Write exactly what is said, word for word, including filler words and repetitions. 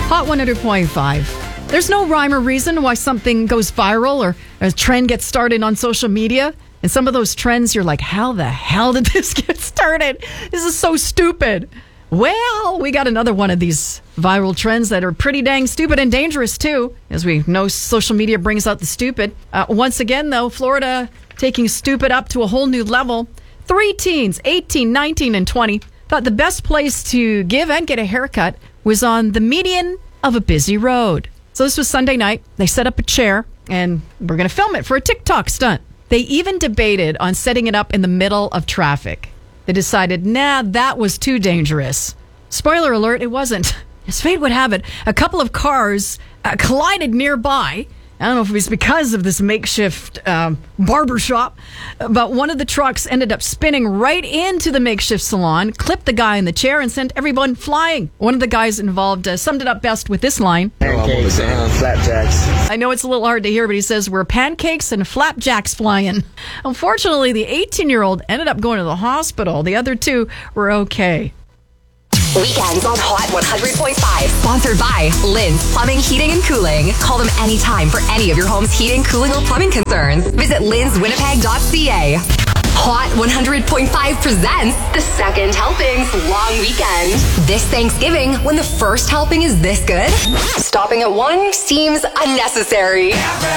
Hot one hundred point five. There's no rhyme or reason why something goes viral or a trend gets started on social media. And some of those trends, you're like, how the hell did this get started? This is so stupid. Well, we got another one of these viral trends that are pretty dang stupid and dangerous, too. As we know, social media brings out the stupid. Uh, once again, though, Florida taking stupid up to a whole new level. Three teens, eighteen, nineteen, and twenty, thought the best place to give and get a haircut was on the median of a busy road. So this was Sunday night. They set up a chair, and we're going to film it for a TikTok stunt. They even debated on setting it up in the middle of traffic. They decided, nah, that was too dangerous. Spoiler alert, it wasn't. As fate would have it, a couple of cars uh, collided nearby. I don't know if it was because of this makeshift um, barber shop, but one of the trucks ended up spinning right into the makeshift salon, clipped the guy in the chair, and sent everyone flying. One of the guys involved uh, summed it up best with this line. Pancakes and flapjacks. I know it's a little hard to hear, but he says, we're pancakes and flapjacks flying. Unfortunately, the eighteen-year-old ended up going to the hospital. The other two were okay. Weekends on Hot one hundred point five. Sponsored by Lynn's Plumbing, Heating, and Cooling. Call them anytime for any of your home's heating, cooling, or plumbing concerns. Visit linns winnipeg dot c a. Hot one hundred point five presents the second helpings long weekend. This Thanksgiving, when the first helping is this good, stopping at one seems unnecessary.